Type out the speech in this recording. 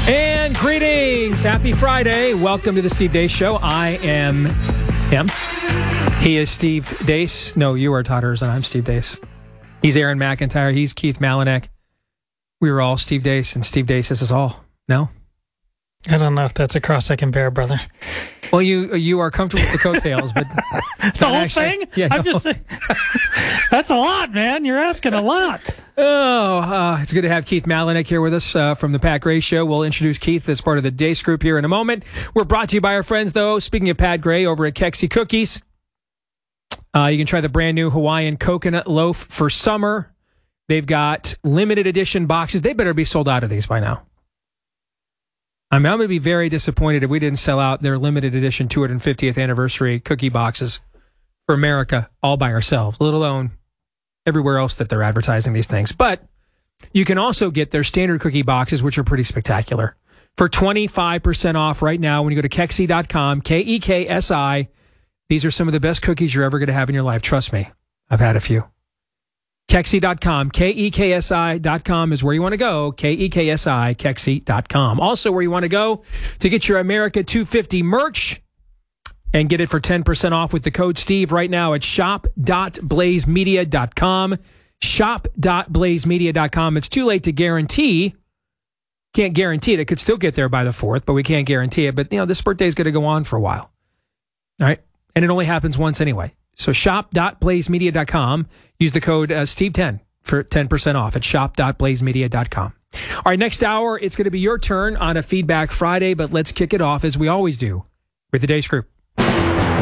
And greetings. Happy Friday. Welcome to the Steve Deace Show. I am him. He is Steve Deace. No, you are Todd Erzan. I'm Steve Deace. He's Aaron McIntyre. He's Keith Malinek. We were all Steve Deace, and Steve Deace is us all. No? I don't know if that's a cross I can bear, brother. Well, you are comfortable with the coattails, but... the whole thing? Yeah, I'm just saying. That's a lot, man. You're asking a lot. It's good to have Keith Malinek here with us from the Pat Gray Show. We'll introduce Keith as part of the Deace group here in a moment. We're brought to you by our friends, though, speaking of Pat Gray, over at Kexi Cookies. You can try the brand new Hawaiian coconut loaf for summer. They've got limited edition boxes. They better be sold out of these by now. I'm going to be very disappointed if we didn't sell out their limited edition 250th anniversary cookie boxes for America all by ourselves, let alone everywhere else that they're advertising these things. But you can also get their standard cookie boxes, which are pretty spectacular, for 25% off right now when you go to Kexi.com, Kexi. These are some of the best cookies you're ever going to have in your life. Trust me, I've had a few. Kexi.com, Kexi.com is where you want to go. Kexi, Kexi.com. Also where you want to go to get your America 250 merch and get it for 10% off with the code Steve right now at shop.blazemedia.com. Shop.blazemedia.com. It's too late to guarantee. Can't guarantee it. It could still get there by the 4th, but we can't guarantee it. But, this birthday is going to go on for a while. All right? And it only happens once anyway. So shop.blazemedia.com. Use the code Steve10 for 10% off at shop.blazemedia.com. All right, next hour, it's going to be your turn on a Feedback Friday, but let's kick it off as we always do with the Deace Group.